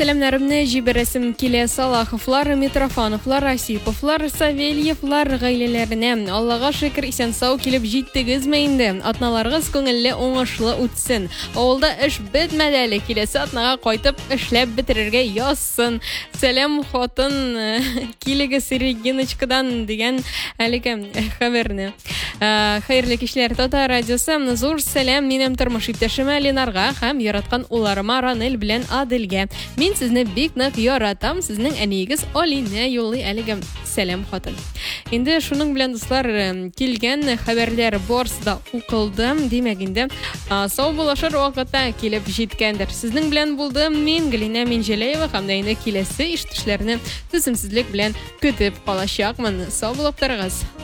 сәламнарымны җибәрәсем килә Салаховлар, Митрофановлар, Осиповлар, Савельевлар гаиләләренә. Аллага шөкер, исән-сау килеп җиттегезме инде? Атналарыгыз күңелле, уңышлы үтсен. Авылда эш бетмәде әле, киләсе атнага кайтып эшләп бетерергә язсын. Сәлам хатын, килегез Региночкадан дигән әлеге хәбәрне. Хәерле кичләр, Тота радиосы. Зур сәлам минем тормыш иптәшемә Ленарга һәм яраткан улларыма Ранел белән Аделгә. Мин сезне бик нык яратам. Сезнең әниегез Алине юллый әлеге сәлам хатын. Инде шуның белән дуслар килгән хәбәрләр барсы укылдым. Димәк инде сау булашыр вакытта килеп җиткәндер. Сезнең белән булдым мин, Галина Минҗәләева, һәм дә инде киләсе ишетүчләрне түземсезлек белән көтеп калачакмын. Сау булып торыгыз.